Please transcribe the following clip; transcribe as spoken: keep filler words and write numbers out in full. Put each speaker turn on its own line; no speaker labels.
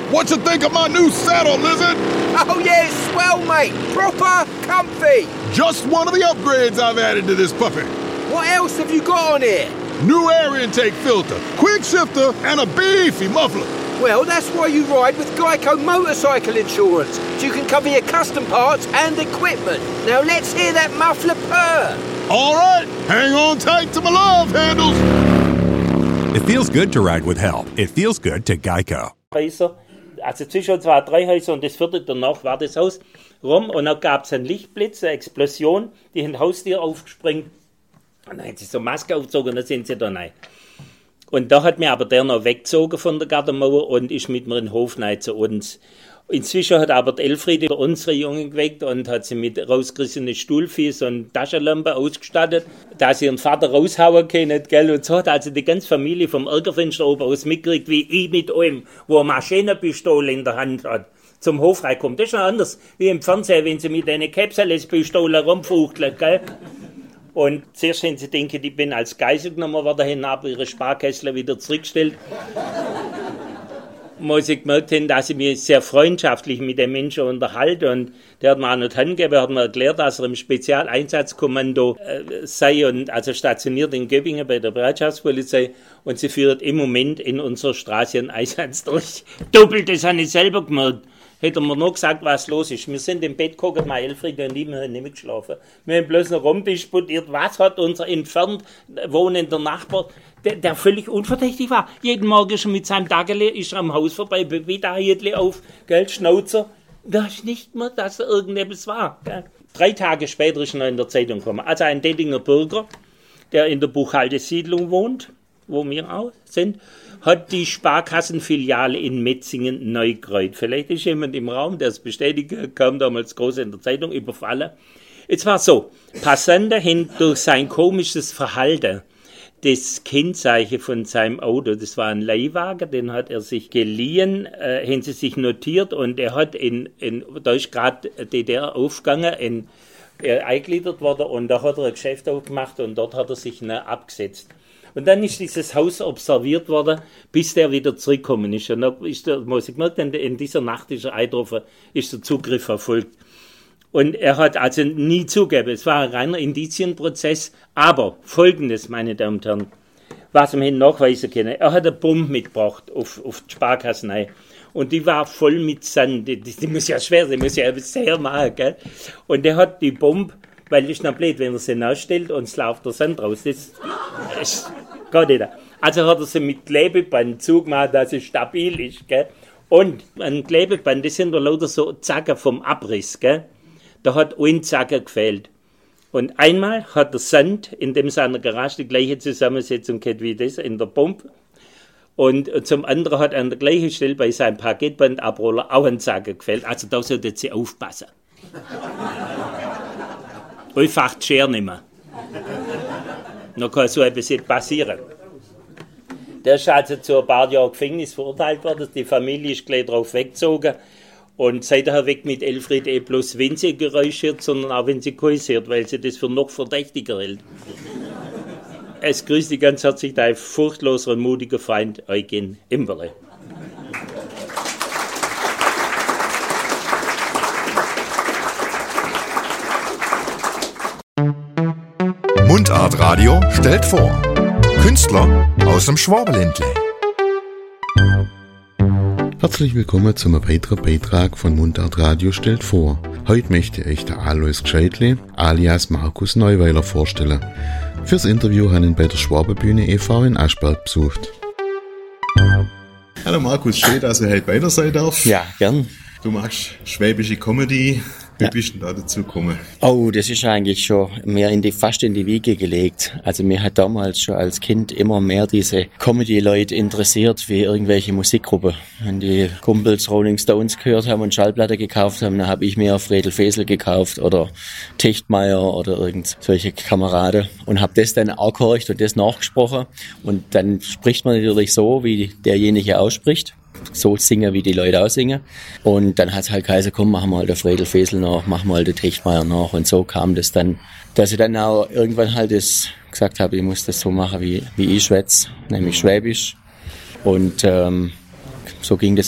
What you think of my new saddle, Lizard?
Oh yeah, swell, mate. Proper comfy.
Just one of the upgrades I've added to this puppy.
What else have you got on here?
New air intake filter, quick shifter, and a beefy muffler.
Well, that's why you ride with Geico Motorcycle Insurance, so you can cover your custom parts and equipment. Now let's hear that muffler purr.
All right, hang on tight to my love handles.
It feels good to ride with help. It feels good to Geico.
Häuser, also zwischen zwei, drei Häuser und das vierte danach war das Haus rum und dann gab es einen Lichtblitz, eine Explosion, die haben Haustier aufgesprengt und dann haben sie so Maske aufgezogen und dann sind sie da rein. Und da hat mir aber der noch weggezogen von der Gartenmauer und ist mit mir in den Hof rein zu uns. Inzwischen hat aber die Elfriede unsere Jungen geweckt und hat sie mit rausgerissenen Stuhlfies und Taschenlampe ausgestattet, da sie ihren Vater raushauen können, gell, und so hat also die ganze Familie vom Ärgerfenster oben aus mitgekriegt, wie ich mit einem, wo eine Maschinenpistole in der Hand hat, zum Hof reinkommt. Das ist schon anders, wie im Fernsehen, wenn sie mit einer Capsules-Pistole rumfuchteln, gell. Und zuerst haben sie gedacht, ich bin als Geisel genommen worden, haben aber ihre Sparkästler wieder zurückgestellt. Wo sie gemerkt haben, dass ich mich sehr freundschaftlich mit dem Menschen unterhalte. Und der hat mir auch noch die Hand gegeben, hat mir erklärt, dass er im Spezialeinsatzkommando äh, sei und also stationiert in Göppingen bei der Bereitschaftspolizei. Und sie führt im Moment in unserer Straße einen Einsatz durch. Doppelt, das habe ich selber gemerkt. Hätte mir noch gesagt, was los ist. Wir sind im Bett geguckt, meine Elfriede und ich, wir haben nicht mitgeschlafen. Wir haben bloß noch rumdisputiert, was hat unser entfernt wohnender Nachbar, der, der völlig unverdächtig war. Jeden Morgen ist er mit seinem Daggerle, ist er am Haus vorbei, bewegt ein Hietli auf, gell, Schnauzer. Da ist nicht mehr, dass er irgendetwas war. Gell. Drei Tage später ist er noch in der Zeitung gekommen. Also ein Dettinger Bürger, der in der Buchhaltesiedlung wohnt, wo wir auch sind, hat die Sparkassenfiliale in Metzingen neu geräumt. Vielleicht ist jemand im Raum, der es bestätigt, kam damals groß in der Zeitung, überfallen. Es war so, Passanten haben durch sein komisches Verhalten das Kennzeichen von seinem Auto, das war ein Leihwagen, den hat er sich geliehen, äh, haben sie sich notiert und er hat in, in da ist gerade D D R aufgegangen, in, er eingegliedert worden und da hat er ein Geschäft aufgemacht und dort hat er sich ne, abgesetzt. Und dann ist dieses Haus observiert worden, bis der wieder zurückgekommen ist. Und da ist der, muss ich gemerkt, in dieser Nacht ist er eingetroffen, ist der Zugriff erfolgt. Und er hat also nie zugegeben, es war ein reiner Indizienprozess. Aber Folgendes, meine Damen und Herren, was wir nachweisen können, er hat eine Bombe mitgebracht auf, auf die Sparkasse. Und die war voll mit Sand, die, die muss ja schwer sein, die muss ja sehr machen, gell? Und er hat die Bombe, weil das ist noch blöd, wenn er sie nachstellt und es läuft der Sand raus, das, das geht nicht. Also hat er sie mit Klebeband zugemacht, dass es stabil ist, gell? Und ein Klebeband, das sind da lauter so Zacken vom Abriss, gell? Da hat ein Zacken gefehlt. Und einmal hat der Sand in dem seiner Garage die gleiche Zusammensetzung gehabt wie das in der Bombe. Und zum anderen hat an der gleichen Stelle bei seinem Paketbandabroller auch ein Zacken gefehlt. Also da sollte sie aufpassen. Einfach die Schere nicht mehr. Dann kann so etwas nicht passieren. Der ist also zu ein paar Jahren Gefängnis verurteilt worden. Die Familie ist gleich drauf weggezogen. Und seither weg mit Elfriede eh bloß, wenn sie Geräusche hört, sondern auch wenn sie Geräusche hört, weil sie das für noch verdächtiger hält. Es grüßt dich ganz herzlich dein furchtloser und mutiger Freund Eugen Imberle.
Mundart Radio stellt vor. Künstler aus dem Schwabenländle.
Herzlich willkommen zum weiteren Beitrag von Mundart Radio stellt vor. Heute möchte ich der Alois Gscheitle alias Markus Neuweiler vorstellen. Fürs Interview haben ihn bei der Schwabenbühne e V in Aschberg besucht.
Hallo Markus, schön, dass ich heute bei dir sein darf.
Ja, gern.
Du machst schwäbische Comedy. Wie
Ja.
bist du da dazu gekommen?
Oh, das ist eigentlich schon mehr in die, fast in die Wiege gelegt. Also mir hat damals schon als Kind immer mehr diese Comedy-Leute interessiert, wie irgendwelche Musikgruppen. Wenn die Kumpels Rolling Stones gehört haben und Schallplatte gekauft haben, dann habe ich mir Fredel Fesel gekauft oder Techtmeier oder irgend solche Kameraden und habe das dann auch gehorcht und das nachgesprochen. Und dann spricht man natürlich so, wie derjenige ausspricht. So singen, wie die Leute auch singen. Und dann hat es halt geheißen, komm, machen wir halt den Fredel Fesel nach, machen wir halt den Techtmeier nach. Und so kam das dann, dass ich dann auch irgendwann halt das gesagt habe, ich muss das so machen, wie, wie ich schwätze, nämlich Schwäbisch. Und ähm, so ging das